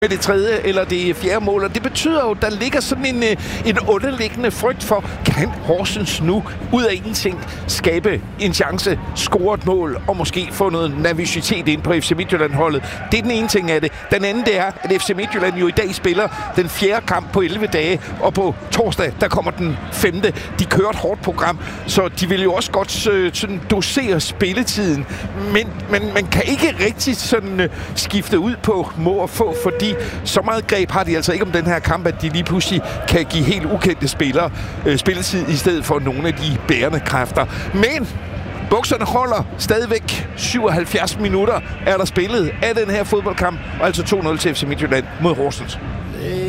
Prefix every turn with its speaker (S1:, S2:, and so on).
S1: med det tredje eller det fjerde mål, og det betyder jo, at der ligger sådan en underliggende frygt for, kan Horsens nu ud af ingenting skabe en chance, score et mål og måske få noget nervøsitet ind på FC Midtjylland-holdet. Det er den ene ting af det. Den anden, det er, at FC Midtjylland jo i dag spiller den fjerde kamp på 11 dage, og på torsdag, der kommer den femte. De kører et hårdt program, så de vil jo også godt sådan dosere spilletiden, men man kan ikke rigtig sådan skifte ud på må og få, fordi så meget greb har de altså ikke om den her kamp, at de lige pludselig kan give helt ukendte spillere spilletid i stedet for nogle af de bærende kræfter. Men bukserne holder stadigvæk. 77 minutter er der spillet af den her fodboldkamp, og altså 2-0 til FC Midtjylland mod Horsens.